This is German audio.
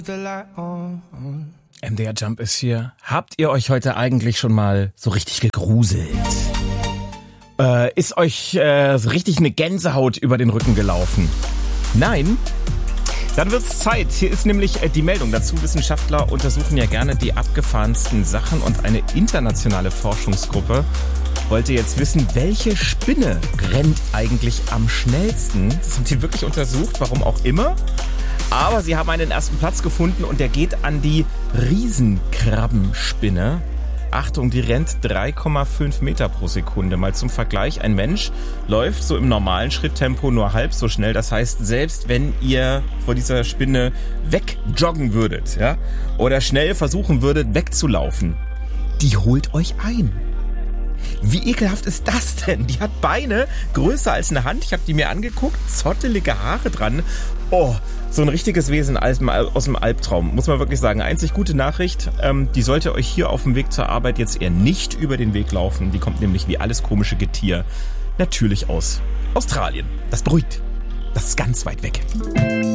MDR Jump ist hier. Habt ihr euch heute eigentlich schon mal so richtig gegruselt? Ist euch so richtig eine Gänsehaut über den Rücken gelaufen? Nein? Dann wird's Zeit. Hier ist nämlich die Meldung dazu. Wissenschaftler untersuchen ja gerne die abgefahrensten Sachen und eine internationale Forschungsgruppe wollte jetzt wissen, welche Spinne rennt eigentlich am schnellsten. Das haben sie wirklich untersucht, warum auch immer. Aber sie haben einen ersten Platz gefunden und der geht an die Riesenkrabbenspinne. Achtung, die rennt 3,5 Meter pro Sekunde. Mal zum Vergleich, ein Mensch läuft so im normalen Schritttempo nur halb so schnell. Das heißt, selbst wenn ihr vor dieser Spinne wegjoggen würdet, ja, oder schnell versuchen würdet wegzulaufen, die holt euch ein. Wie ekelhaft ist das denn? Die hat Beine größer als eine Hand. Ich habe die mir angeguckt, zottelige Haare dran. Oh, so ein richtiges Wesen aus dem Albtraum, muss man wirklich sagen. Einzig gute Nachricht, die sollte euch hier auf dem Weg zur Arbeit jetzt eher nicht über den Weg laufen. Die kommt nämlich wie alles komische Getier natürlich aus Australien. Das beruhigt. Das ist ganz weit weg.